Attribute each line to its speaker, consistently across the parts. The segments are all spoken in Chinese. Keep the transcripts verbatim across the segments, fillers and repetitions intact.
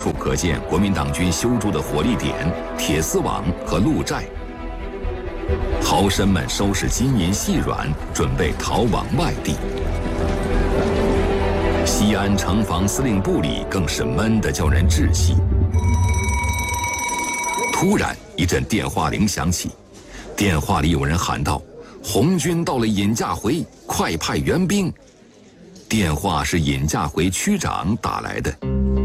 Speaker 1: 处可见国民党军修筑的火力点、铁丝网和路寨。豪绅们收拾金银细软，准备逃往外地。西安城防司令部里更是闷得叫人窒息。突然，一阵电话铃响起，电话里有人喊道：“红军到了尹稼回，快派援兵！”电话是尹稼回区长打来的。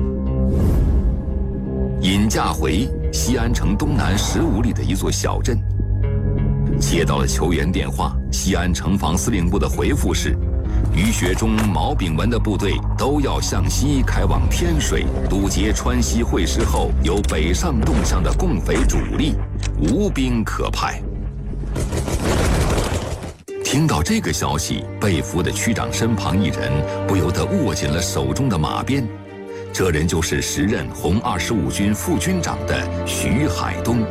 Speaker 1: 尹稼回，西安城东南十五里的一座小镇。接到了求援电话，西安城防司令部的回复是：于学忠、毛炳文的部队都要向西开往天水，堵截川西会师后有北上动向的共匪主力，无兵可派。听到这个消息，被俘的区长身旁一人不由得握紧了手中的马鞭。这人就是时任红二十五军副军长的徐海东。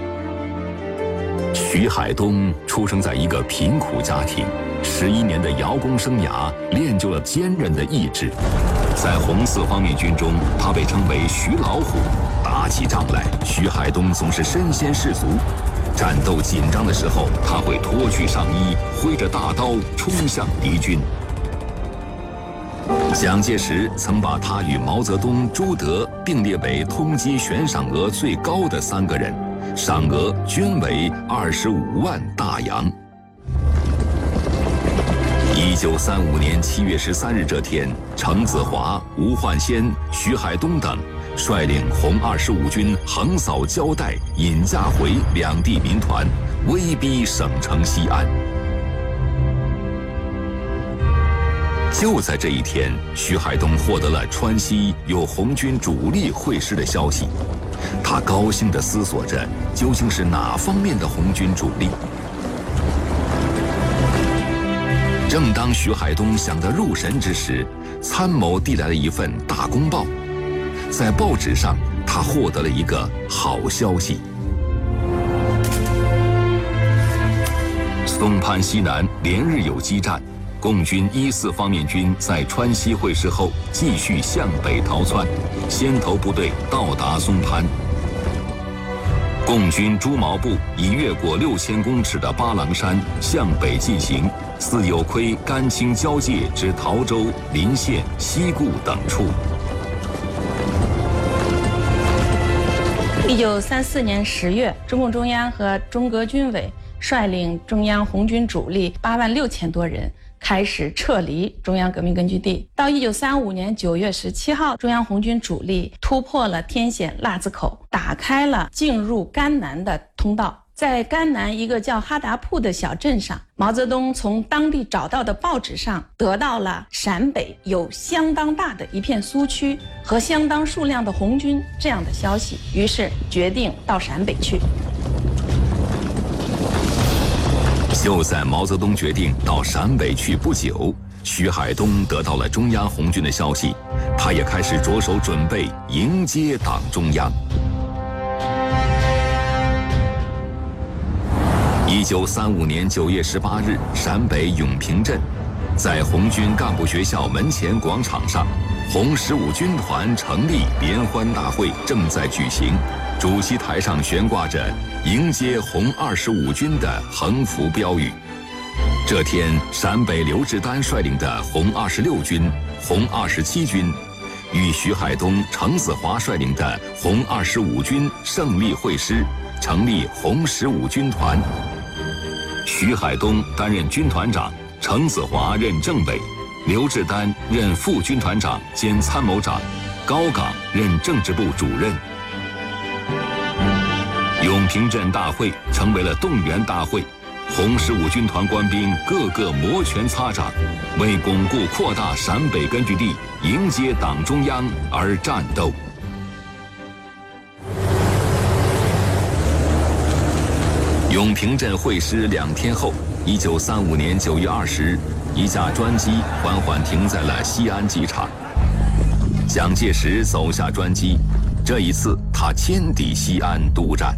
Speaker 1: 徐海东出生在一个贫苦家庭，十一年的摇工生涯练就了坚韧的意志。在红四方面军中，他被称为徐老虎。打起仗来，徐海东总是身先士卒。战斗紧张的时候，他会脱去上衣，挥着大刀冲向敌军。蒋介石曾把他与毛泽东、朱德并列为通缉悬赏额最高的三个人，赏额均为二十五万大洋。一九三五年七月十三日这天，程子华、吴焕先、徐海东等率领红二十五军横扫胶带、尹稼回两地民团，威逼省城西安。就在这一天，徐海东获得了川西有红军主力会师的消息，他高兴地思索着，究竟是哪方面的红军主力？正当徐海东想得入神之时，参谋递来了一份大公报。在报纸上，他获得了一个好消息：松潘西南连日有激战，共军一四方面军在川西会师后继续向北逃窜，先头部队到达松潘。共军朱毛部已越过六千公尺的巴郎山向北进行，似有窥甘青交界至陶州、临县、西固等处。
Speaker 2: 一九三四年十月，中共中央和中革军委率领中央红军主力八万六千多人，开始撤离中央革命根据地。到一九三五年九月十七号，中央红军主力突破了天险腊子口，打开了进入甘南的通道。在甘南一个叫哈达铺的小镇上，毛泽东从当地找到的报纸上得到了陕北有相当大的一片苏区和相当数量的红军这样的消息，于是决定到陕北去。
Speaker 1: 就在毛泽东决定到陕北去不久，徐海东得到了中央红军的消息，他也开始着手准备迎接党中央。一九三五年九月十八日，陕北永平镇，在红军干部学校门前广场上，红十五军团成立联欢大会正在举行，主席台上悬挂着迎接红二十五军的横幅标语。这天，陕北刘志丹率领的红二十六军、红二十七军，与徐海东、程子华率领的红二十五军胜利会师，成立红十五军团。徐海东担任军团长，程子华任政委，刘志丹任副军团长兼参谋长，高岗任政治部主任。永平镇大会成为了动员大会，红十五军团官兵个个摩拳擦掌，为巩固扩大陕北根据地、迎接党中央而战斗。永平镇会师两天后，一九三五年九月二十日，一架专机缓缓停在了西安机场。蒋介石走下专机，这一次他坚抵西安督战。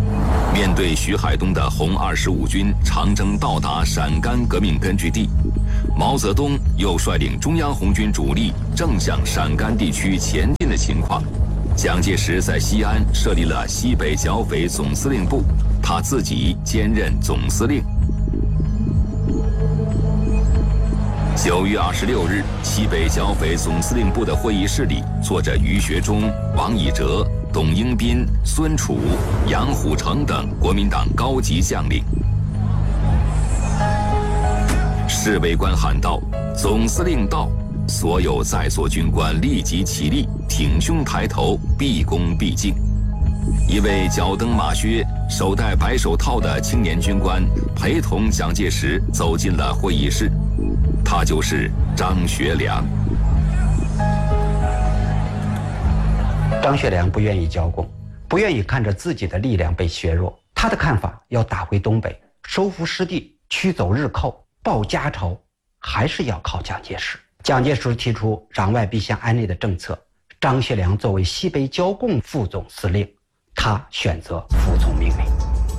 Speaker 1: 面对徐海东的红二十五军长征到达陕甘革命根据地， 毛泽东又率领中央红军主力正向陕甘地区前进的情况，蒋介石在西安设立了西北剿匪总司令部，他自己兼任总司令。九月二十六日，西北剿匪总司令部的会议室里坐着于学忠、王以哲、董应斌、孙楚、杨虎城等国民党高级将领。侍卫官喊道：“总司令到！”所有在座军官立即起立，挺胸抬头，毕恭毕敬。一位脚蹬马靴、手戴白手套的青年军官陪同蒋介石走进了会议室，他就是张学良。
Speaker 3: 张学良不愿意交工，不愿意看着自己的力量被削弱。他的看法要打回东北，收复失地，驱走日寇，报家仇，还是要靠蒋介石。蒋介石提出攘外必先安内的政策，张学良作为西北剿共副总司令，他选择服从命令。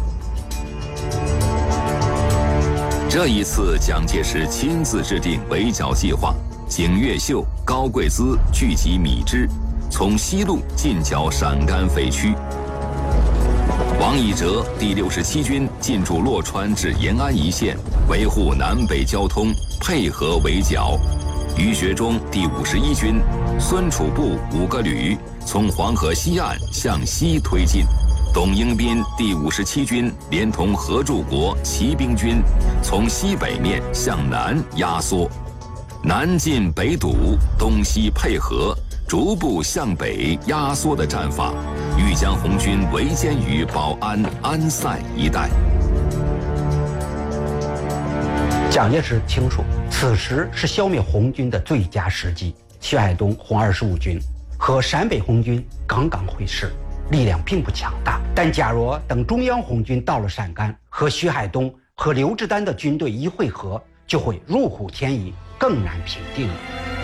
Speaker 1: 这一次，蒋介石亲自制定围剿计划，景岳秀、高桂滋聚集米脂，从西路进剿陕甘匪区。王以哲第六十七军进驻洛川至延安一线，维护南北交通，配合围剿。于学忠第五十一军、孙楚部五个旅从黄河西岸向西推进，董应斌第五十七军连同合众国骑兵军从西北面向南压缩，南进北堵，东西配合，逐步向北压缩的战法，欲将红军围歼于保安、安塞一带。
Speaker 3: 蒋介石清楚，此时是消灭红军的最佳时机。徐海东红二十五军和陕北红军刚刚会师，力量并不强大。但假如等中央红军到了陕甘，和徐海东和刘志丹的军队一会合，就会如虎添翼，更难平定了。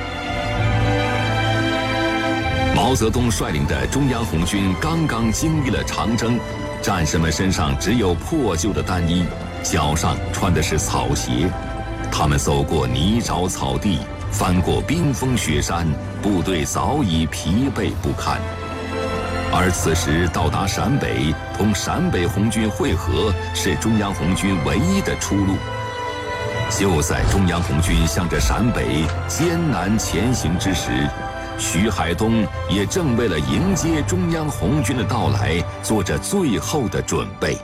Speaker 1: 毛泽东率领的中央红军刚刚经历了长征，战士们身上只有破旧的单衣，脚上穿的是草鞋。他们走过泥沼草地，翻过冰封雪山，部队早已疲惫不堪。而此时到达陕北，同陕北红军会合，是中央红军唯一的出路。就在中央红军向着陕北艰难前行之时，徐海东也正为了迎接中央红军的到来，做着最后的准备。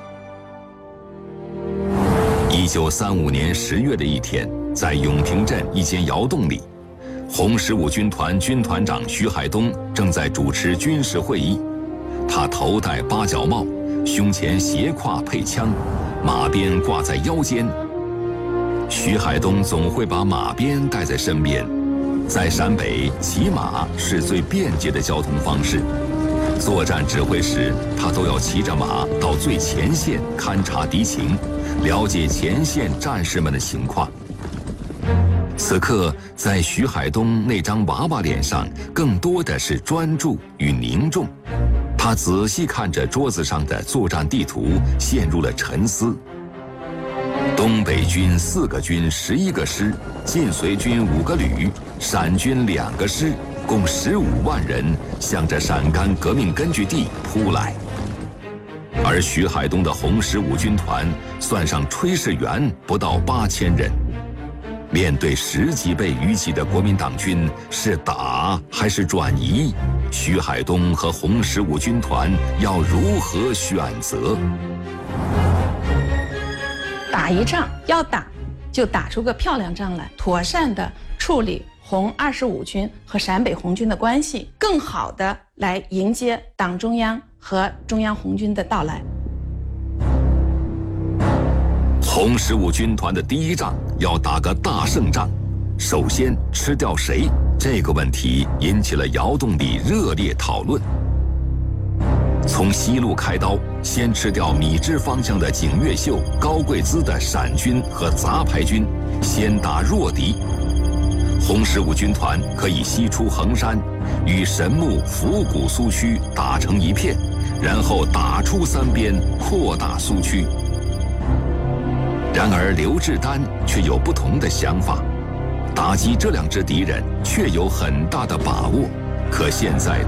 Speaker 1: 一九三五年十月的一天，在永平镇一间窑洞里，红十五军团军团长徐海东正在主持军事会议。他头戴八角帽，胸前斜挎配枪，马鞭挂在腰间。徐海东总会把马鞭带在身边，在陕北，骑马是最便捷的交通方式。作战指挥时，他都要骑着马到最前线勘察敌情，了解前线战士们的情况。此刻，在徐海东那张娃娃脸上，更多的是专注与凝重。他仔细看着桌子上的作战地图，陷入了沉思。东北军四个军十一个师，晋绥军五个旅，陕军两个师，共十五万人向着陕甘革命根据地扑来。而徐海东的红十五军团算上炊事员不到八千人。面对十几倍于己的国民党军，是打还是转移？徐海东和红十五军团要如何选择？
Speaker 2: 打一仗要打，就打出个漂亮仗来，妥善的处理红二十五军和陕北红军的关系，更好的来迎接党中央和中央红军的到来。
Speaker 1: 红十五军团的第一仗要打个大胜仗，首先吃掉谁？这个问题引起了窑洞里热烈讨论。从西路开刀，先吃掉米脂方向的景岳秀、高桂滋的陕军和杂牌军，先打弱敌。红十五军团可以西出衡山，与神木、府谷苏区打成一片，然后打出三边，扩大苏区。然而刘志丹却有不同的想法。 打击这两支敌人确有很大的把握，可现在